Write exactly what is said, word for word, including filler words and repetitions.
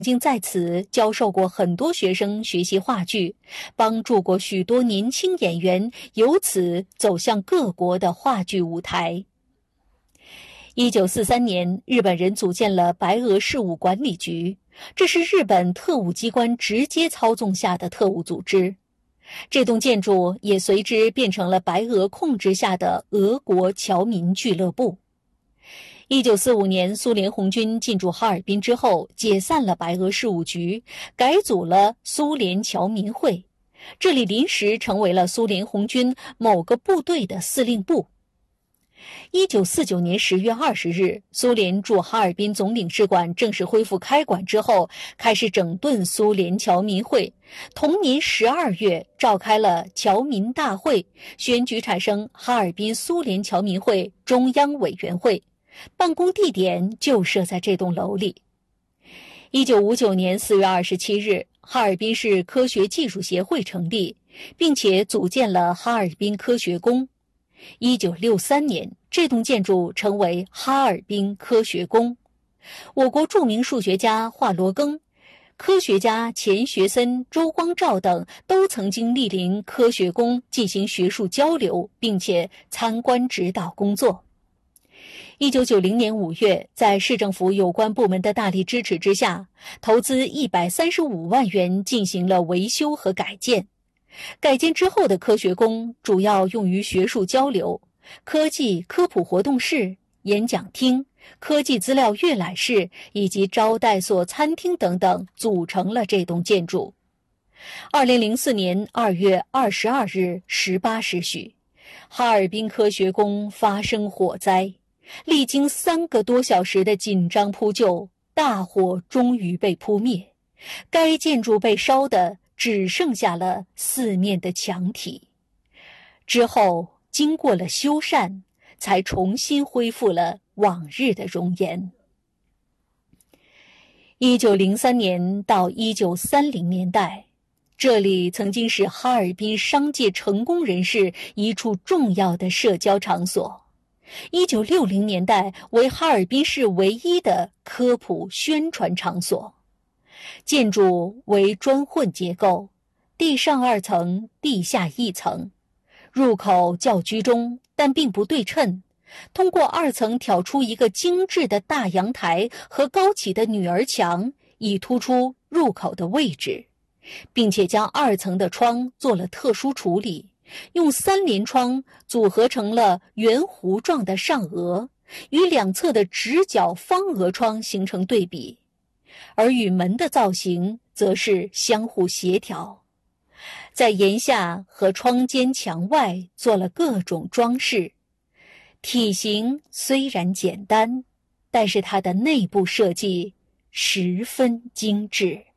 经在此教授过很多学生学习话剧，帮助过许多年轻演员由此走向各国的话剧舞台。一九四三年，日本人组建了白俄事务管理局，这是日本特务机关直接操纵下的特务组织。这栋建筑也随之变成了白俄控制下的俄国侨民俱乐部。一九四五年，苏联红军进驻哈尔滨之后，解散了白俄事务局，改组了苏联侨民会，这里临时成为了苏联红军某个部队的司令部。一九四九年十月二十日，苏联驻哈尔滨总领事馆正式恢复开馆之后，开始整顿苏联侨民会。同年十二月，召开了侨民大会，选举产生哈尔滨苏联侨民会中央委员会，办公地点就设在这栋楼里。一九五九年四月二十七日，哈尔滨市科学技术协会成立，并且组建了哈尔滨科学宫。一九六三年，这栋建筑成为哈尔滨科学宫。我国著名数学家华罗庚、科学家钱学森、周光召等都曾经莅临科学宫进行学术交流，并且参观指导工作。一九九零年五月，在市政府有关部门的大力支持之下，投资一百三十五万元进行了维修和改建。改建之后的科学宫主要用于学术交流，科技科普活动室、演讲厅、科技资料阅览室以及招待所、餐厅等等组成了这栋建筑。二零零四年二月二十二日十八时许，哈尔滨科学宫发生火灾，历经三个多小时的紧张扑救，大火终于被扑灭，该建筑被烧得只剩下了四面的墙体。之后经过了修缮，才重新恢复了往日的容颜。一九零三年到一九三零年代，这里曾经是哈尔滨商界成功人士一处重要的社交场所。一九六零年代为哈尔滨市唯一的科普宣传场所。建筑为砖混结构，地上二层，地下一层，入口较居中，但并不对称。通过二层挑出一个精致的大阳台和高起的女儿墙，以突出入口的位置，并且将二层的窗做了特殊处理，用三联窗组合成了圆弧状的上额，与两侧的直角方额窗形成对比，而与门的造型则是相互协调。在檐下和窗间墙外做了各种装饰，体型虽然简单，但是它的内部设计十分精致。